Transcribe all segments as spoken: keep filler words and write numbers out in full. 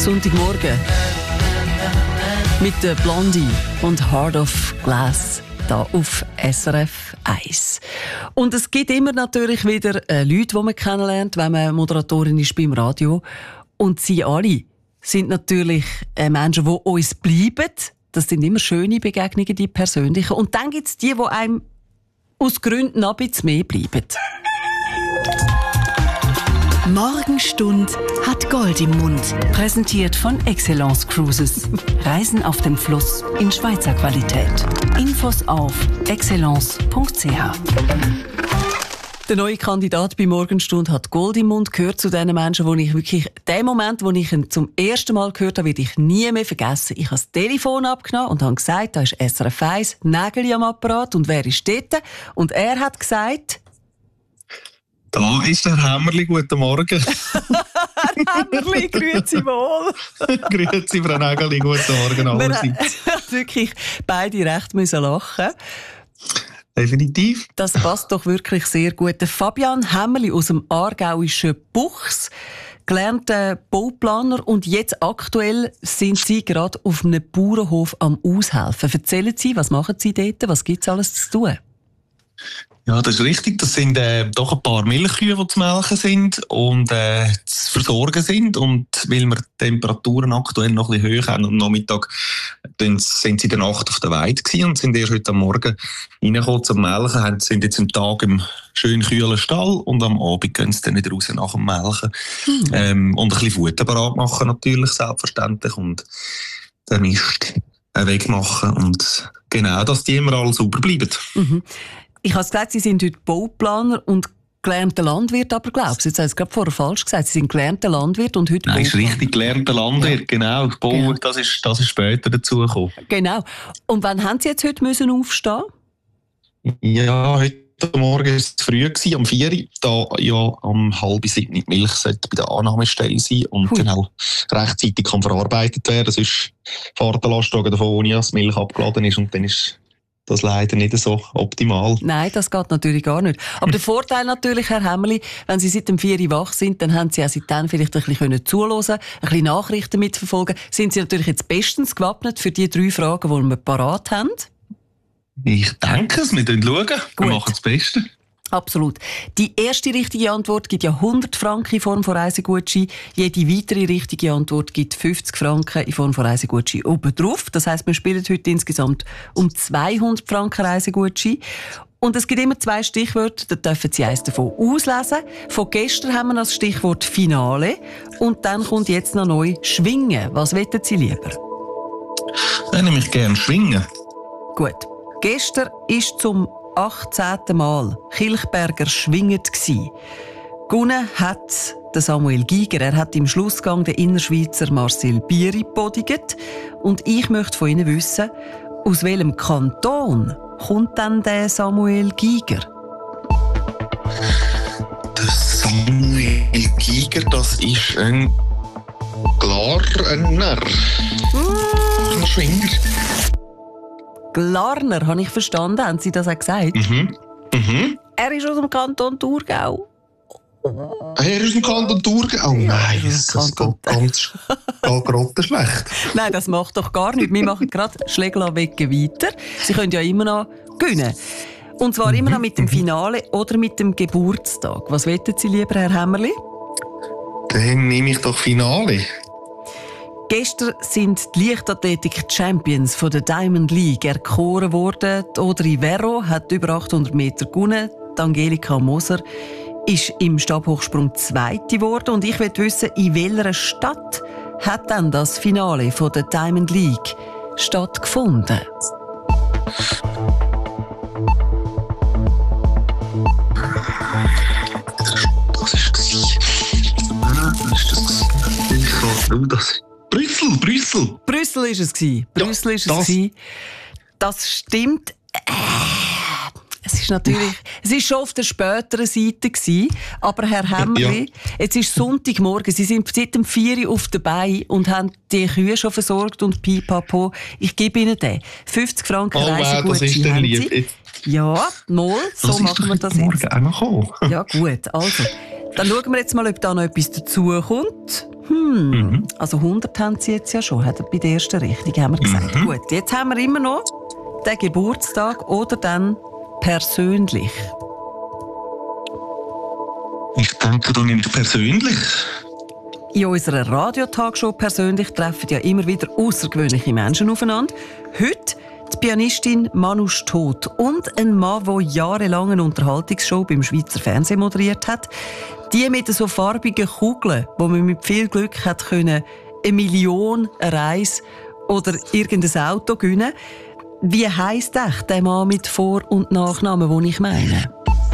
Sonntagmorgen mit der Blondie und Heart of Glass da auf S R F eins. Und es gibt immer natürlich wieder äh, Leute, die man kennenlernt, wenn man Moderatorin ist beim Radio. Und sie alle sind natürlich äh, Menschen, die uns bleiben. Das sind immer schöne Begegnungen, die persönlichen. Und dann gibt es die, die einem aus Gründen ein bisschen mehr bleiben. Morgenstund hat Gold im Mund. Präsentiert von Excellence Cruises. Reisen auf dem Fluss in Schweizer Qualität. Infos auf excellence punkt c h. Der neue Kandidat bei Morgenstund hat Gold im Mund, gehört zu den Menschen, wo ich wirklich, den Moment, wo ich ihn zum ersten Mal gehört habe, werde ich nie mehr vergessen. Ich habe das Telefon abgenommen und habe gesagt, da ist S R F eins, Nägel am Apparat und wer ist dort? Und er hat gesagt... Da ist der Hämmerli, guten Morgen. Herr Hämmerli, grüezi wohl. Grüezi, Frau Nägeli, guten Morgen allerseits. Wir haben wirklich beide recht müssen lachen. Definitiv. Das passt doch wirklich sehr gut. Der Fabian Hämmerli aus dem aargauischen Buchs, gelernter Bauplaner, und jetzt aktuell sind Sie gerade auf einem Bauernhof am Aushelfen. Erzählen Sie, was machen Sie dort? Was gibt es alles zu tun? Ja, das ist richtig. Das sind äh, doch ein paar Milchkühe, die zu melken sind und äh, zu versorgen sind. Und weil wir die Temperaturen aktuell noch ein bisschen hoch haben, am Nachmittag dann sind sie in der Nacht auf der Weide gewesen und sind erst heute am Morgen reingekommen zum Melken. Haben, sind jetzt am Tag im schönen kühlen Stall und am Abend gehen sie dann wieder raus nach dem Melken. Mhm. Ähm, und ein bisschen Futter parat machen natürlich, selbstverständlich. Und den Mist wegmachen. Und genau, dass die immer alle sauber bleiben. Mhm. Ich habe gesagt, Sie sind heute Bauplaner und gelernter Landwirt, aber glaubst du, jetzt haben Sie es gerade vorher falsch gesagt, Sie sind gelernter Landwirt und heute Nein, Bauplaner. ist richtig, gelernter Landwirt, ja. Genau. Bau, genau. Das, ist, das ist später dazugekommen. Genau. Und wann haben Sie jetzt heute müssen aufstehen? Ja, heute Morgen war es früh, gewesen, um vier Uhr, da ja um halb sieben die Milch sollte bei der Annahmestelle sein und Hui. Dann auch rechtzeitig kann verarbeitet werden. Sonst fährt der Lastwagen davon, dass die Milch abgeladen ist und dann ist das leider nicht so optimal. Nein, das geht natürlich gar nicht. Aber der Vorteil natürlich, Herr Hämmerli, wenn Sie seit dem vier Uhr wach sind, dann haben Sie auch seitdem vielleicht ein bisschen zuhören, ein bisschen Nachrichten mitverfolgen. Sind Sie natürlich jetzt bestens gewappnet für die drei Fragen, die wir parat haben? Ich denke es, wir schauen. Gut. Wir machen das Beste. Absolut. Die erste richtige Antwort gibt ja hundert Franken in Form von Reisegutschein. Jede weitere richtige Antwort gibt fünfzig Franken in Form von Reisegutschein obendrauf. Das heisst, wir spielen heute insgesamt um zweihundert Franken Reisegutschein. Und es gibt immer zwei Stichwörter, da dürfen Sie eins davon auslesen. Von gestern haben wir das Stichwort Finale. Und dann kommt jetzt noch neu Schwingen. Was wollen Sie lieber? Dann nehme ich gerne Schwingen. Gut. Gestern ist zum achtzehnten Mal Kilchberger schwingend gsi. Gewonnen hat der Samuel Giger. Er hat im Schlussgang den Innerschweizer Marcel Bieri podigt. Und ich möchte von Ihnen wissen, aus welchem Kanton kommt denn der Samuel Giger? Der Samuel Giger, das ist ein Glarner. Ein Schwinger. Glarner, habe ich verstanden. Haben Sie das auch gesagt? Mhm. Mhm. Er ist aus dem Kanton Thurgau. Er ist aus dem Kanton Thurgau? Oh nein, das, das geht ganz grottenschlecht. Nein, das macht doch gar nichts. Wir machen gerade Schlägler-Wegge weiter. Sie können ja immer noch gewinnen. Und zwar immer noch mit dem Finale oder mit dem Geburtstag. Was wollen Sie lieber, Herr Hämmerli? Dann nehme ich doch Finale. Gestern sind die Leichtathletik-Champions von der Diamond League erkoren worden. Die Audrey Verro hat über achthundert Meter gewonnen. Die Angelika Moser ist im Stabhochsprung Zweite geworden. Und ich will wissen, in welcher Stadt hat dann das Finale von der Diamond League stattgefunden? Das ist das. Das ist das. Das Brüssel, Brüssel. Brüssel ist es gewesen. Brüssel ja, ist es das. gewesen. Das stimmt. Äh, es ist natürlich, es ist schon auf der späteren Seite gewesen. Aber Herr Hämmerli, ja. Jetzt ist Sonntagmorgen. Sie sind seit dem vier Uhr auf der Beine und haben die Kühe schon versorgt und pipapo. Ich gebe Ihnen den. fünfzig Franken oh, Reisegutschein wow, das ist haben lieb. Sie. Ja, mal. So das machen wir das morgen jetzt. Auch noch ja, gut. Also, dann schauen wir jetzt mal, ob da noch etwas dazukommt. Hm. Mm, mhm. Also hundert haben sie jetzt ja schon, hat er bei der ersten Richtung, haben wir gesagt. Mhm. Gut, jetzt haben wir immer noch den Geburtstag oder dann persönlich. Ich denke, du nimmst persönlich. In unserer Radiotagshow persönlich treffen ja immer wieder außergewöhnliche Menschen aufeinander. Heute die Pianistin Manu Stot und ein Mann, der jahrelang eine Unterhaltungsshow beim Schweizer Fernsehen moderiert hat. Die mit so farbigen Kugeln, wo man mit viel Glück hat können, eine Million, eine Reise oder irgendein Auto gewinnen. Wie heisst echt der Mann mit Vor- und Nachnamen, den ich meine?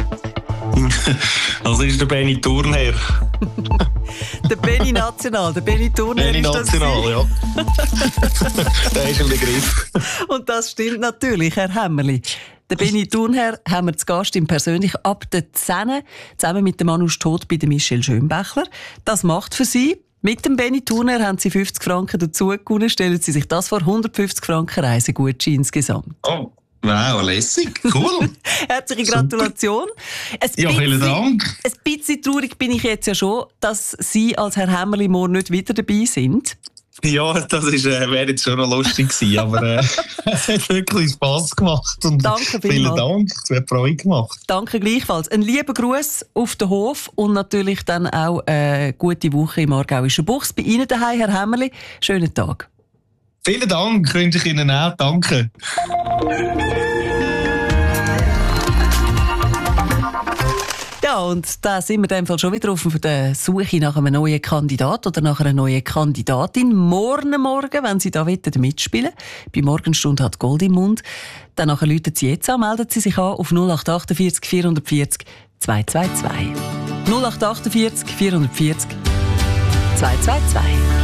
Das ist der Benny Thurnherr. Der Benny National, der Benny Thurnherr Benny ist das National, ja. Der ist ein Begriff. Und das stimmt natürlich, Herr Hämmerli. Der Benny Thurnherr haben wir zu Gast im persönlich ab der zehn, zusammen mit dem Manu Stot bei der Michelle Schönbächler. Das macht für Sie. Mit dem Benny Thurnherr haben Sie fünfzig Franken dazu gewonnen. Stellen Sie sich das vor, hundertfünfzig Franken Reisegutschein insgesamt. Oh. Wow, lässig, cool. Herzliche Gratulation. Ein ja, bisschen, vielen Dank. Ein bisschen traurig bin ich jetzt ja schon, dass Sie als Herr Hämmerli morgen nicht wieder dabei sind. Ja, das ist, äh, wäre jetzt schon noch lustig gewesen, aber äh, es hat wirklich Spass gemacht. Und Danke vielen vielmals. Dank, es hat Freude gemacht. Danke gleichfalls. Ein lieber Gruß auf den Hof und natürlich dann auch eine gute Woche im Aargauischen Buchs. Bei Ihnen daheim, Herr Hämmerli. Schönen Tag. Vielen Dank, wünsche ich Ihnen auch. Danke. Ja, und da sind wir in dem Fall schon wieder auf der Suche nach einem neuen Kandidat oder nach einer neuen Kandidatin. Morgen Morgen, wenn Sie da mitspielen wollen, bei Morgenstunde hat Gold im Mund, dann rufen Sie jetzt an, melden Sie sich an auf null acht achtundvierzig vierhundertvierzig zweihundertzweiundzwanzig. null acht achtundvierzig vierhundertvierzig zweihundertzweiundzwanzig.